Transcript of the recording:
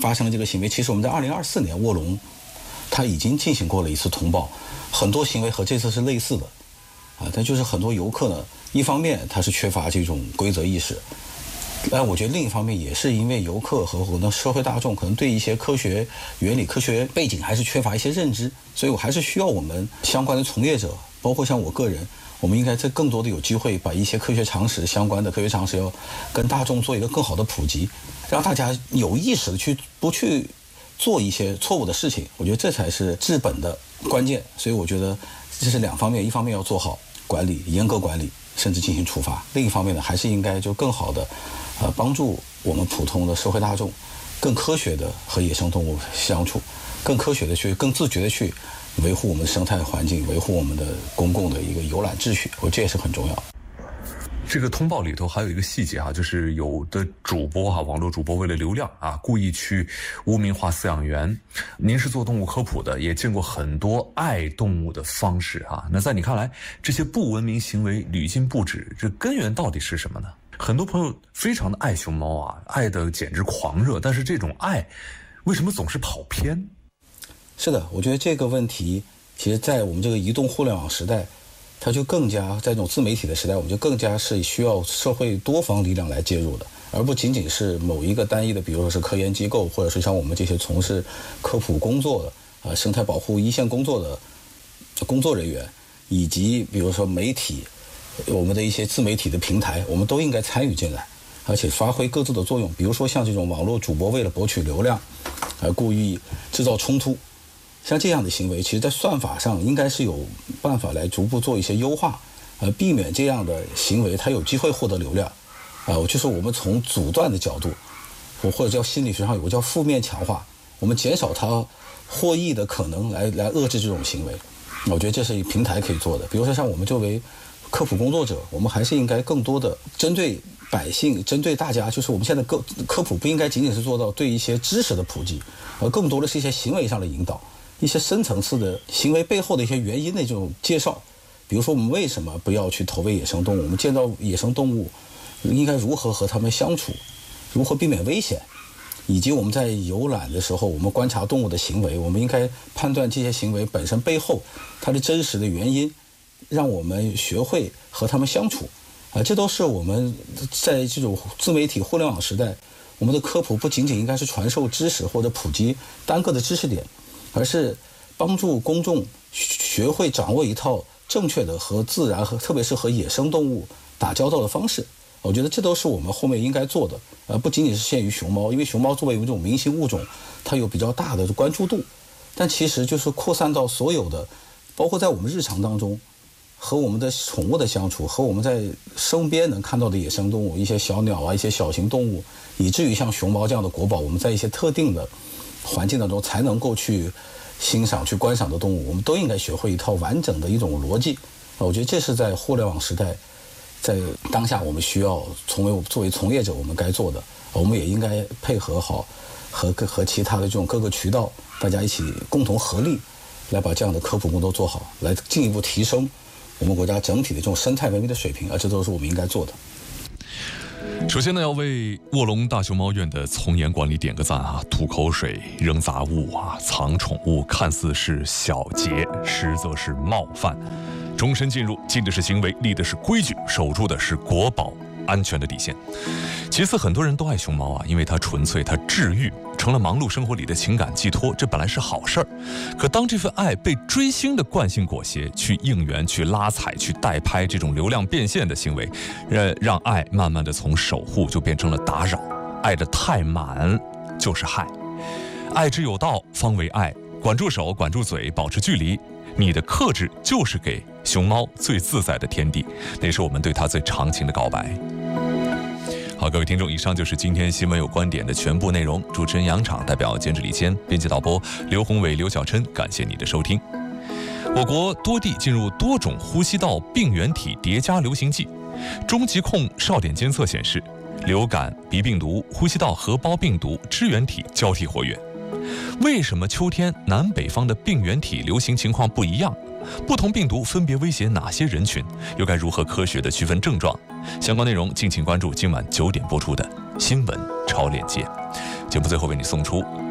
发生了这个行为，其实我们在2024年卧龙它已经进行过了一次通报，很多行为和这次是类似的但就是很多游客呢，一方面他是缺乏这种规则意识，但我觉得另一方面也是因为游客和我们的社会大众可能对一些科学原理、科学背景还是缺乏一些认知，所以我还是需要我们相关的从业者，包括像我个人，我们应该在更多的有机会把一些科学常识相关的科学常识要跟大众做一个更好的普及，让大家有意识的不去做一些错误的事情，我觉得这才是治本的关键。所以我觉得这是两方面，一方面要做好管理，严格管理，甚至进行处罚；另一方面呢，还是应该就更好的帮助我们普通的社会大众更科学的和野生动物相处，更科学的更自觉的去维护我们的生态环境，维护我们的公共的一个游览秩序，我觉得这也是很重要。 这个通报里头还有一个细节就是有的主播网络主播为了流量故意去污名化饲养员。您是做动物科普的，也见过很多爱动物的方式那在你看来，这些不文明行为屡禁不止，这根源到底是什么呢？很多朋友非常的爱熊猫爱的简直狂热，但是这种爱为什么总是跑偏？ 是的，我觉得这个问题其实在我们这个移动互联网时代，它就更加在这种自媒体的时代，我们就更加是需要社会多方力量来介入的，而不仅仅是某一个单一的，比如说是科研机构，或者是像我们这些从事科普工作的生态保护一线工作的工作人员，以及比如说媒体，我们的一些自媒体的平台，我们都应该参与进来，而且发挥各自的作用。比如说像这种网络主播为了博取流量而故意制造冲突，像这样的行为，其实在算法上应该是有办法来逐步做一些优化，避免这样的行为它有机会获得流量。就是我们从阻断的角度，或者叫心理学上有个叫负面强化，我们减少它获益的可能，来遏制这种行为。我觉得这是平台可以做的。比如说像我们作为科普工作者，我们还是应该更多的针对百姓，针对大家，就是我们现在科普不应该仅仅是做到对一些知识的普及，而更多的是一些行为上的引导，一些深层次的行为背后的一些原因的这种介绍。比如说我们为什么不要去投喂野生动物，我们见到野生动物应该如何和它们相处，如何避免危险，以及我们在游览的时候，我们观察动物的行为，我们应该判断这些行为本身背后它的真实的原因，让我们学会和它们相处。这都是我们在这种自媒体互联网时代，我们的科普不仅仅应该是传授知识或者普及单个的知识点，而是帮助公众学会掌握一套正确的和自然和特别是和野生动物打交道的方式。我觉得这都是我们后面应该做的，不仅仅是限于熊猫，因为熊猫作为一种明星物种，它有比较大的关注度，但其实就是扩散到所有的，包括在我们日常当中和我们的宠物的相处，和我们在身边能看到的野生动物，一些小鸟一些小型动物，以至于像熊猫这样的国宝，我们在一些特定的环境当中才能够去欣赏去观赏的动物，我们都应该学会一套完整的一种逻辑。我觉得这是在互联网时代，在当下我们需要作为从业者我们该做的，我们也应该配合好和其他的这种各个渠道，大家一起共同合力来把这样的科普工作做好，来进一步提升我们国家整体的这种生态文明的水平，这都是我们应该做的。 首先呢，要为卧龙大熊猫院的从严管理点个赞吐口水、扔杂物藏宠物，看似是小节，实则是冒犯。终身进入，禁的是行为，立的是规矩，守住的是国宝安全的底线。其次，很多人都爱熊猫因为它纯粹，它治愈，成了忙碌生活里的情感寄托，这本来是好事儿。可当这份爱被追星的惯性裹挟，去应援、去拉踩、去代拍这种流量变现的行为，让爱慢慢的从守护就变成了打扰。爱得太满就是害，爱之有道方为爱，管住手，管住嘴，保持距离。你的克制就是给熊猫最自在的天地，那是我们对它最长情的告白。好，各位听众，以上就是今天新闻有观点的全部内容。主持人杨昶，代表监制李坚，编辑导播刘宏伟、刘小琛，感谢你的收听。我国多地进入多种呼吸道病原体叠加流行季，中疾控哨点监测显示，流感、鼻病毒、呼吸道合胞病毒支原体交替活跃。为什么秋天南北方的病原体流行情况不一样？不同病毒分别威胁哪些人群？又该如何科学地区分症状？相关内容敬请关注今晚9点播出的新闻超链接。 节目最后为你送出